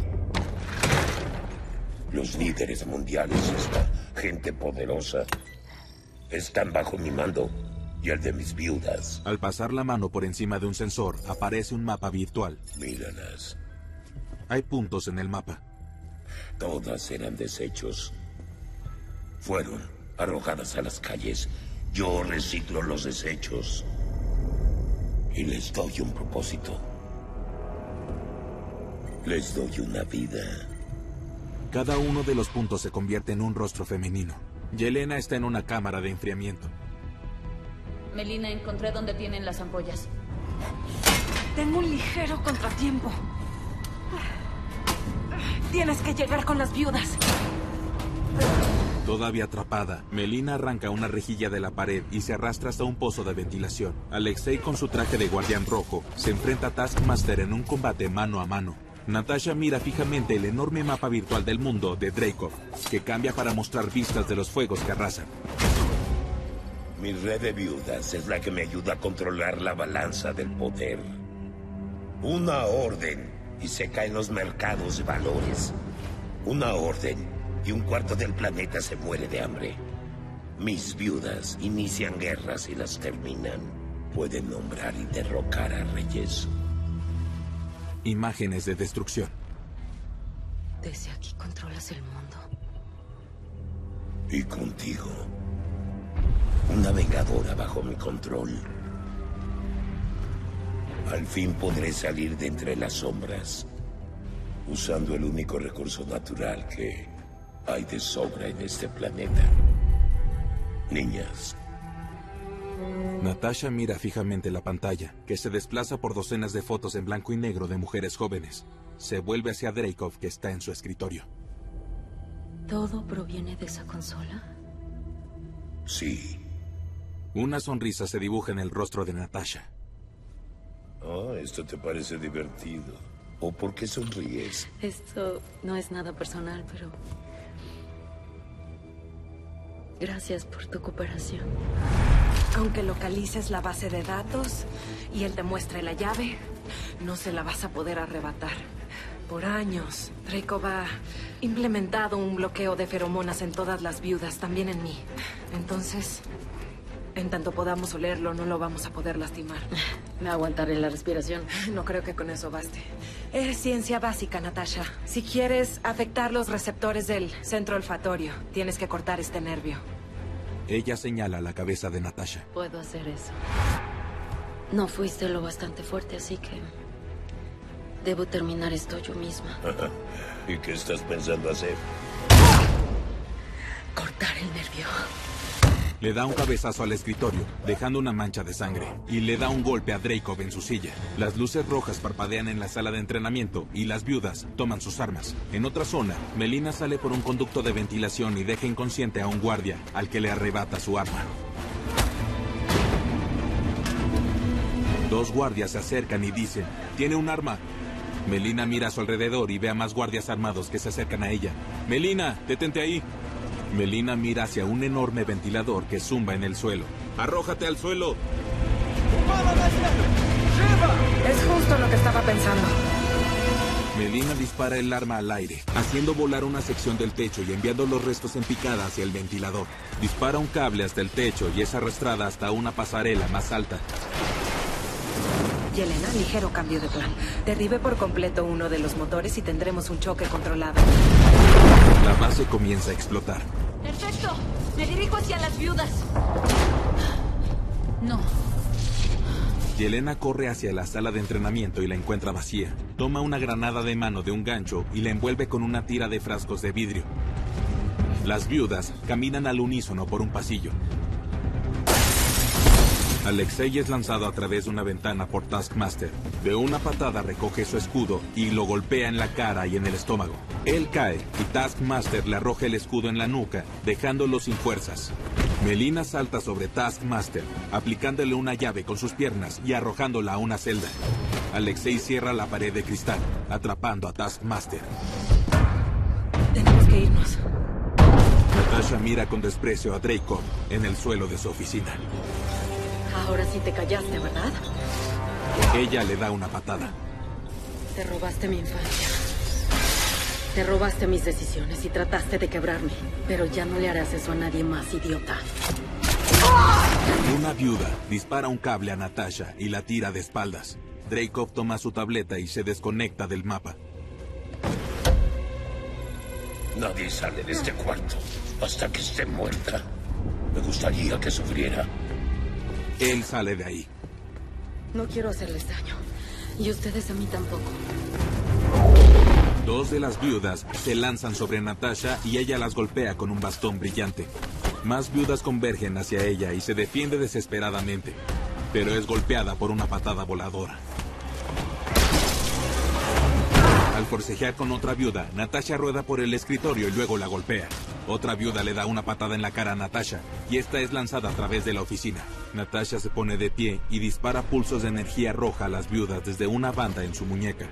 Los líderes mundiales, esta gente poderosa, están bajo mi mando y el de mis viudas. Al pasar la mano por encima de un sensor, aparece un mapa virtual. Míralas. Hay puntos en el mapa. Todas eran desechos. Fueron arrojadas a las calles. Yo reciclo los desechos. Y les doy un propósito. Les doy una vida. Cada uno de los puntos se convierte en un rostro femenino. Yelena está en una cámara de enfriamiento. Melina, encontré donde tienen las ampollas. Tengo un ligero contratiempo. Tienes que llegar con las viudas. Todavía atrapada, Melina arranca una rejilla de la pared y se arrastra hasta un pozo de ventilación. Alexei, con su traje de guardián rojo, se enfrenta a Taskmaster en un combate mano a mano. Natasha mira fijamente el enorme mapa virtual del mundo de Dreykov, que cambia para mostrar vistas de los fuegos que arrasan. Mi red de viudas es la que me ayuda a controlar la balanza del poder. Una orden y se caen los mercados de valores. Una orden y un cuarto del planeta se muere de hambre. Mis viudas inician guerras y las terminan. Pueden nombrar y derrocar a reyes. Imágenes de destrucción. Desde aquí controlas el mundo. Y contigo. Una vengadora bajo mi control. Al fin podré salir de entre las sombras, usando el único recurso natural que hay de sobra en este planeta. Niñas. Natasha mira fijamente la pantalla, que se desplaza por docenas de fotos en blanco y negro de mujeres jóvenes. Se vuelve hacia Dreykov, que está en su escritorio. ¿Todo proviene de esa consola? Sí. Una sonrisa se dibuja en el rostro de Natasha. Oh, esto te parece divertido. ¿O por qué sonríes? Esto no es nada personal, pero... Gracias por tu cooperación. Aunque localices la base de datos y él te muestre la llave, no se la vas a poder arrebatar. Por años, Dreykov ha implementado un bloqueo de feromonas en todas las viudas, también en mí. Entonces, en tanto podamos olerlo, no lo vamos a poder lastimar. Me aguantaré la respiración. No creo que con eso baste. Es ciencia básica, Natasha. Si quieres afectar los receptores del centro olfatorio, tienes que cortar este nervio. Ella señala la cabeza de Natasha. Puedo hacer eso. No fuiste lo bastante fuerte, así que... debo terminar esto yo misma. ¿Y qué estás pensando hacer? Cortar el nervio. Le da un cabezazo al escritorio, dejando una mancha de sangre, y le da un golpe a Dreykov en su silla. Las luces rojas parpadean en la sala de entrenamiento y las viudas toman sus armas. En otra zona, Melina sale por un conducto de ventilación y deja inconsciente a un guardia, al que le arrebata su arma. Dos guardias se acercan y dicen, «¡Tiene un arma!». Melina mira a su alrededor y ve a más guardias armados que se acercan a ella. «Melina, detente ahí». Melina mira hacia un enorme ventilador que zumba en el suelo. ¡Arrójate al suelo! Es justo lo que estaba pensando. Melina dispara el arma al aire, haciendo volar una sección del techo y enviando los restos en picada hacia el ventilador. Dispara un cable hasta el techo y es arrastrada hasta una pasarela más alta. Yelena, ligero cambio de plan. Derribe por completo uno de los motores y tendremos un choque controlado. La base comienza a explotar. ¡Perfecto! Me dirijo hacia las viudas. No. Yelena corre hacia la sala de entrenamiento y la encuentra vacía. Toma una granada de mano de un gancho y la envuelve con una tira de frascos de vidrio. Las viudas caminan al unísono por un pasillo. Alexei es lanzado a través de una ventana por Taskmaster. De una patada recoge su escudo y lo golpea en la cara y en el estómago. Él cae y Taskmaster le arroja el escudo en la nuca, dejándolo sin fuerzas. Melina salta sobre Taskmaster, aplicándole una llave con sus piernas y arrojándola a una celda. Alexei cierra la pared de cristal, atrapando a Taskmaster. Tenemos que irnos. Natasha mira con desprecio a Dreykov en el suelo de su oficina. Ahora sí te callaste, ¿verdad? Ella le da una patada. Te robaste mi infancia. Te robaste mis decisiones y trataste de quebrarme. Pero ya no le harás eso a nadie más, idiota. Una viuda dispara un cable a Natasha y la tira de espaldas. Dreykov toma su tableta y se desconecta del mapa. Nadie sale de este cuarto hasta que esté muerta. Me gustaría que sufriera. Él sale de ahí. No quiero hacerles daño. Y ustedes a mí tampoco. Dos de las viudas se lanzan sobre Natasha y ella las golpea con un bastón brillante. Más viudas convergen hacia ella y se defiende desesperadamente, pero es golpeada por una patada voladora. Al forcejear con otra viuda, Natasha rueda por el escritorio y luego la golpea. Otra viuda le da una patada en la cara a Natasha y esta es lanzada a través de la oficina. Natasha se pone de pie y dispara pulsos de energía roja a las viudas desde una banda en su muñeca.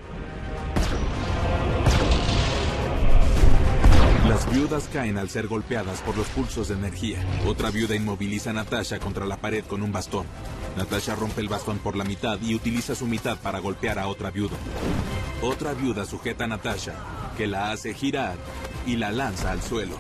Las viudas caen al ser golpeadas por los pulsos de energía. Otra viuda inmoviliza a Natasha contra la pared con un bastón. Natasha rompe el bastón por la mitad y utiliza su mitad para golpear a otra viuda. Otra viuda sujeta a Natasha, que la hace girar y la lanza al suelo.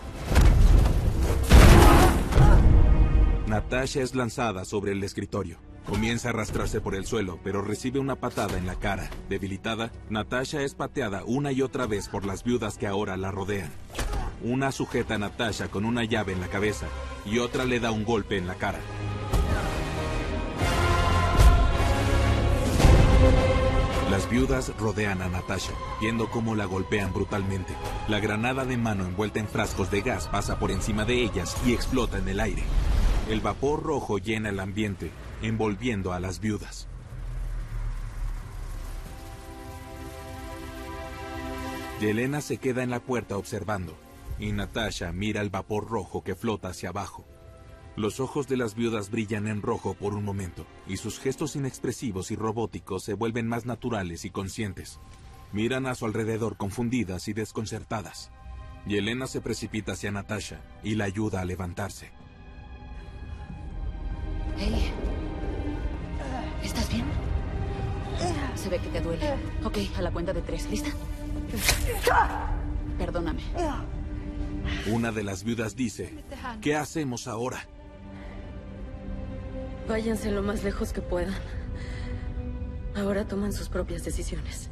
Natasha es lanzada sobre el escritorio. Comienza a arrastrarse por el suelo, pero recibe una patada en la cara. Debilitada, Natasha es pateada una y otra vez por las viudas que ahora la rodean. Una sujeta a Natasha con una llave en la cabeza y otra le da un golpe en la cara. Las viudas rodean a Natasha, viendo cómo la golpean brutalmente. La granada de mano envuelta en frascos de gas pasa por encima de ellas y explota en el aire. El vapor rojo llena el ambiente, envolviendo a las viudas. Yelena se queda en la puerta observando, y Natasha mira el vapor rojo que flota hacia abajo. Los ojos de las viudas brillan en rojo por un momento, y sus gestos inexpresivos y robóticos se vuelven más naturales y conscientes. Miran a su alrededor confundidas y desconcertadas. Yelena se precipita hacia Natasha y la ayuda a levantarse. Hey. ¿Estás bien? Se ve que te duele. Ok, a la cuenta de 3. ¿Lista? Perdóname. Una de las viudas dice, ¿qué hacemos ahora? Váyanse lo más lejos que puedan. Ahora toman sus propias decisiones.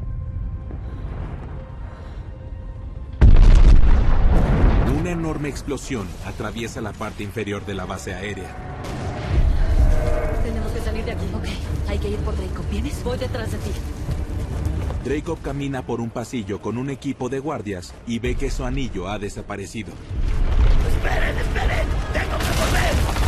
Una enorme explosión atraviesa la parte inferior de la base aérea. Tenemos que salir de aquí. Ok, hay que ir por Dreykov. ¿Vienes? Voy detrás de ti. Dreykov camina por un pasillo con un equipo de guardias y ve que su anillo ha desaparecido. ¡Esperen, esperen! ¡Tengo que volver!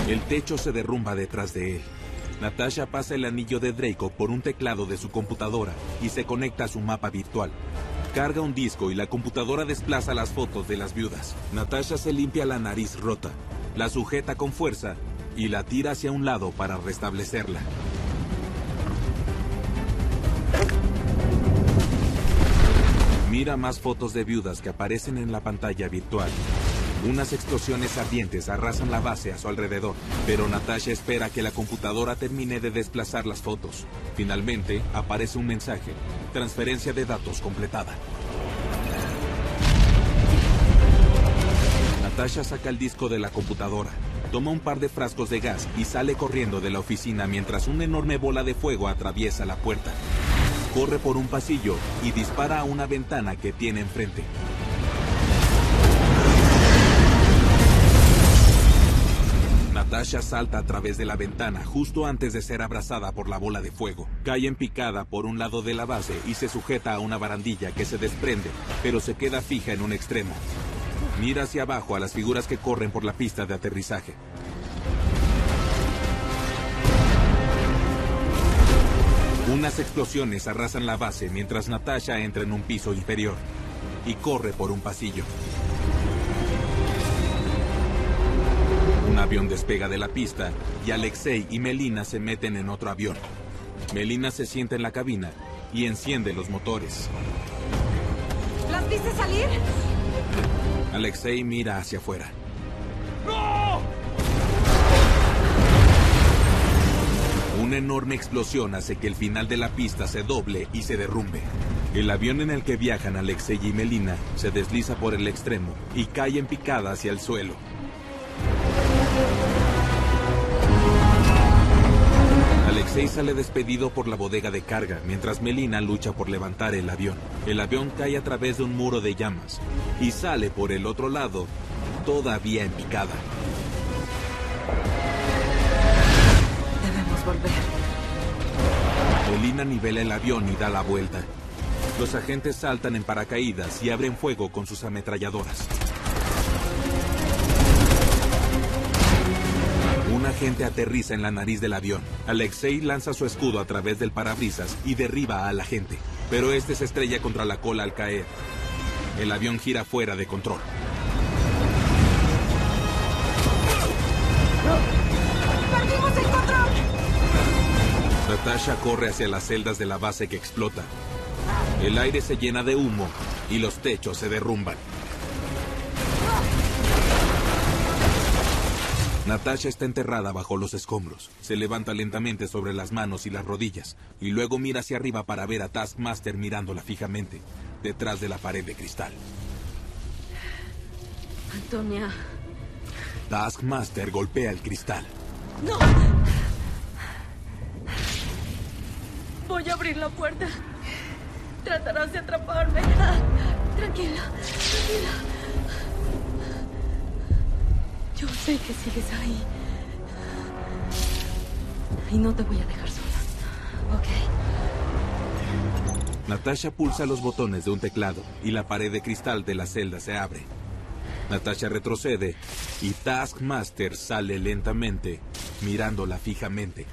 El techo se derrumba detrás de él. Natasha pasa el anillo de Draco por un teclado de su computadora y se conecta a su mapa virtual. Carga un disco y la computadora desplaza las fotos de las viudas. Natasha se limpia la nariz rota, la sujeta con fuerza y la tira hacia un lado para restablecerla. Mira más fotos de viudas que aparecen en la pantalla virtual. Unas explosiones ardientes arrasan la base a su alrededor, pero Natasha espera que la computadora termine de desplazar las fotos. Finalmente, aparece un mensaje. Transferencia de datos completada. Natasha saca el disco de la computadora, toma un par de frascos de gas y sale corriendo de la oficina mientras una enorme bola de fuego atraviesa la puerta. Corre por un pasillo y dispara a una ventana que tiene enfrente. Natasha salta a través de la ventana justo antes de ser abrazada por la bola de fuego. Cae en picada por un lado de la base y se sujeta a una barandilla que se desprende, pero se queda fija en un extremo. Mira hacia abajo a las figuras que corren por la pista de aterrizaje. Unas explosiones arrasan la base mientras Natasha entra en un piso inferior y corre por un pasillo. Un avión despega de la pista y Alexei y Melina se meten en otro avión. Melina se sienta en la cabina y enciende los motores. ¿Las viste salir? Alexei mira hacia afuera. ¡No! Una enorme explosión hace que el final de la pista se doble y se derrumbe. El avión en el que viajan Alexei y Melina se desliza por el extremo y cae en picada hacia el suelo. Alexei sale despedido por la bodega de carga, mientras Melina lucha por levantar el avión. El avión cae a través de un muro de llamas y sale por el otro lado, todavía en picada. Debemos volver. Melina nivela el avión y da la vuelta. Los agentes saltan en paracaídas y abren fuego con sus ametralladoras. Un agente aterriza en la nariz del avión. Alexei lanza su escudo a través del parabrisas y derriba al agente, pero este se estrella contra la cola al caer. El avión gira fuera de control. ¡Perdimos el control! Natasha corre hacia las celdas de la base que explota. El aire se llena de humo y los techos se derrumban. Natasha está enterrada bajo los escombros. Se levanta lentamente sobre las manos y las rodillas, y luego mira hacia arriba para ver a Taskmaster mirándola fijamente, detrás de la pared de cristal. Antonia. Taskmaster golpea el cristal. ¡No! Voy a abrir la puerta. Tratarás de atraparme. Tranquila, tranquila. Yo sé que sigues ahí. Y no te voy a dejar sola. ¿Ok? Natasha pulsa los botones de un teclado y la pared de cristal de la celda se abre. Natasha retrocede y Taskmaster sale lentamente, mirándola fijamente.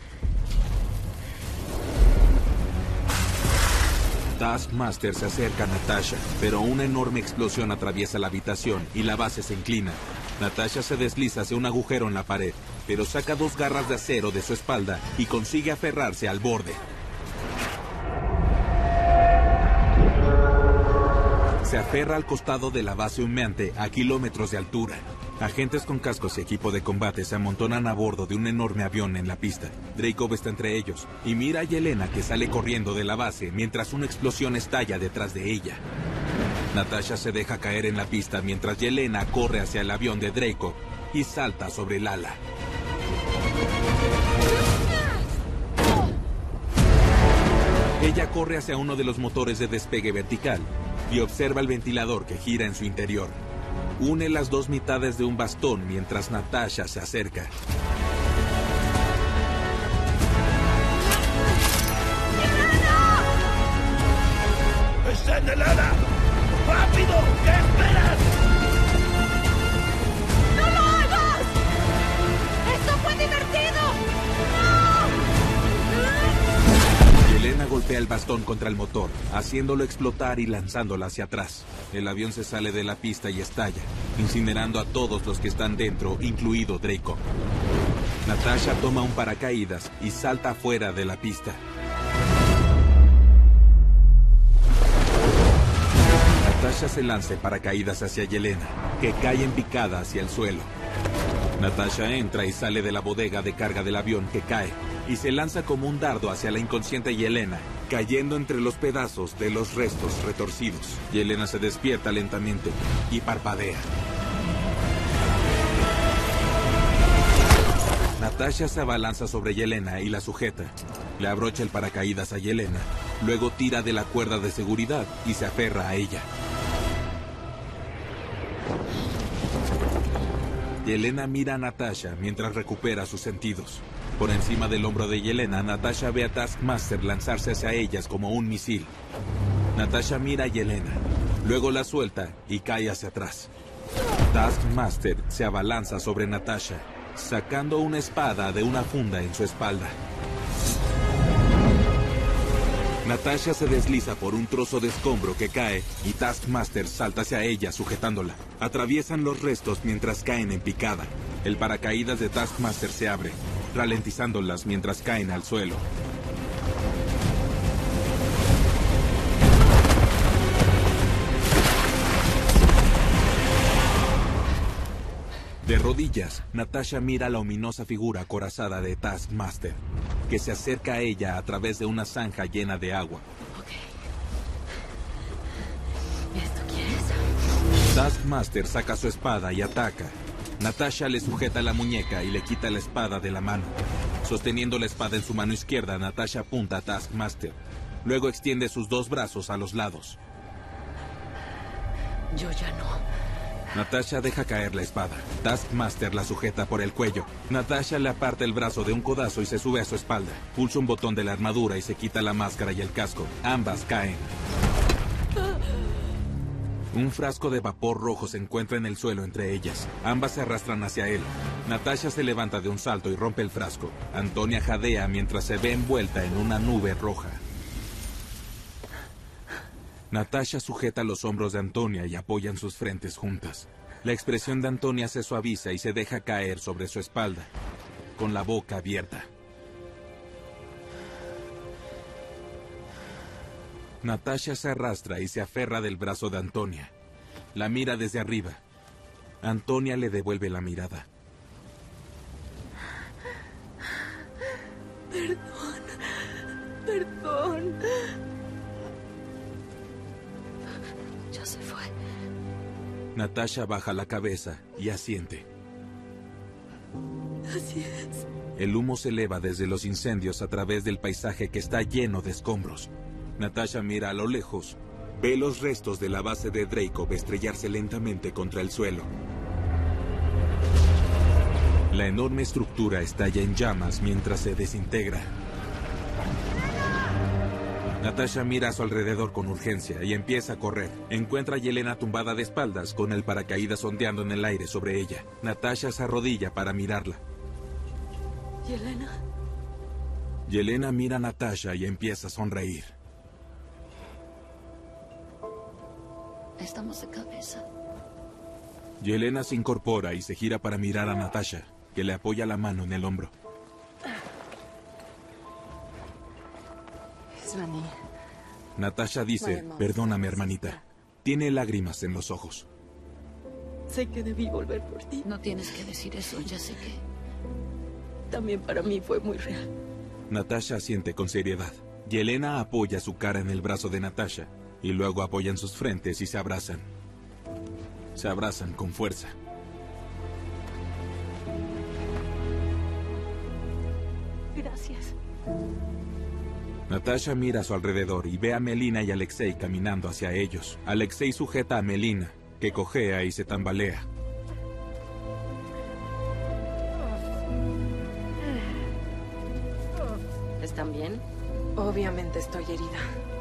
Taskmaster se acerca a Natasha, pero una enorme explosión atraviesa la habitación y la base se inclina. Natasha se desliza hacia un agujero en la pared, pero saca 2 garras de acero de su espalda y consigue aferrarse al borde. Se aferra al costado de la base humeante a kilómetros de altura. Agentes con cascos y equipo de combate se amontonan a bordo de un enorme avión en la pista. Dreykov está entre ellos y mira a Yelena, que sale corriendo de la base mientras una explosión estalla detrás de ella. Natasha se deja caer en la pista mientras Yelena corre hacia el avión de Dreykov y salta sobre el ala. Ella corre hacia uno de los motores de despegue vertical y observa el ventilador que gira en su interior. Une las 2 mitades de un bastón mientras Natasha se acerca. ¡Está en el ala! ¡Rápido! ¿Qué esperas? ¡No lo hagas! ¡Esto puede el bastón contra el motor, haciéndolo explotar y lanzándola hacia atrás. El avión se sale de la pista y estalla, incinerando a todos los que están dentro, incluido Draco. Natasha toma un paracaídas y salta fuera de la pista. Natasha se lanza en paracaídas hacia Yelena, que cae en picada hacia el suelo. Natasha entra y sale de la bodega de carga del avión que cae, y se lanza como un dardo hacia la inconsciente Yelena, cayendo entre los pedazos de los restos retorcidos. Yelena se despierta lentamente y parpadea. Natasha se abalanza sobre Yelena y la sujeta. Le abrocha el paracaídas a Yelena, luego tira de la cuerda de seguridad y se aferra a ella. Yelena mira a Natasha mientras recupera sus sentidos. Por encima del hombro de Yelena, Natasha ve a Taskmaster lanzarse hacia ellas como un misil. Natasha mira a Yelena, luego la suelta y cae hacia atrás. Taskmaster se abalanza sobre Natasha, sacando una espada de una funda en su espalda. Natasha se desliza por un trozo de escombro que cae y Taskmaster salta hacia ella sujetándola. Atraviesan los restos mientras caen en picada. El paracaídas de Taskmaster se abre, ralentizándolas mientras caen al suelo. De rodillas, Natasha mira la ominosa figura acorazada de Taskmaster, que se acerca a ella a través de una zanja llena de agua. ¿Esto quieres? Taskmaster saca su espada y ataca. Natasha le sujeta la muñeca y le quita la espada de la mano. Sosteniendo la espada en su mano izquierda, Natasha apunta a Taskmaster. Luego extiende sus dos brazos a los lados. Yo ya no. Natasha deja caer la espada. Taskmaster la sujeta por el cuello. Natasha le aparta el brazo de un codazo y se sube a su espalda. Pulsa un botón de la armadura y se quita la máscara y el casco. Ambas caen. Un frasco de vapor rojo se encuentra en el suelo entre ellas. Ambas se arrastran hacia él. Natasha se levanta de un salto y rompe el frasco. Antonia jadea mientras se ve envuelta en una nube roja. Natasha sujeta los hombros de Antonia y apoyan sus frentes juntas. La expresión de Antonia se suaviza y se deja caer sobre su espalda, con la boca abierta. Natasha se arrastra y se aferra del brazo de Antonia. La mira desde arriba. Antonia le devuelve la mirada. Perdón. Ya se fue. Natasha baja la cabeza y asiente. Así es. El humo se eleva desde los incendios a través del paisaje que está lleno de escombros. Natasha mira a lo lejos. Ve los restos de la base de Draco estrellarse lentamente contra el suelo. La enorme estructura estalla en llamas mientras se desintegra. Natasha mira a su alrededor con urgencia y empieza a correr. Encuentra a Yelena tumbada de espaldas con el paracaídas ondeando en el aire sobre ella. Natasha se arrodilla para mirarla. ¿Yelena? Yelena mira a Natasha y empieza a sonreír. Estamos de cabeza. Yelena se incorpora y se gira para mirar a Natasha, que le apoya la mano en el hombro. Svani. Natasha dice, perdóname, hermanita. Tiene lágrimas en los ojos. Sé que debí volver por ti. No tienes que decir eso, ya sé que... También para mí fue muy real. Natasha asiente con seriedad. Yelena apoya su cara en el brazo de Natasha, y luego apoyan sus frentes y se abrazan. Se abrazan con fuerza. Gracias. Natasha mira a su alrededor y ve a Melina y Alexei caminando hacia ellos. Alexei sujeta a Melina, que cojea y se tambalea. ¿Están bien? Obviamente estoy herida.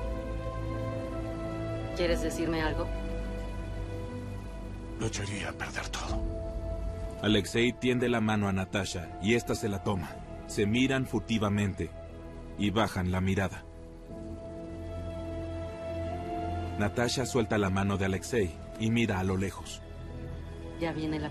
¿Quieres decirme algo? Lo echaría a perder todo. Alexei tiende la mano a Natasha y ésta se la toma. Se miran furtivamente y bajan la mirada. Natasha suelta la mano de Alexei y mira a lo lejos. Ya viene la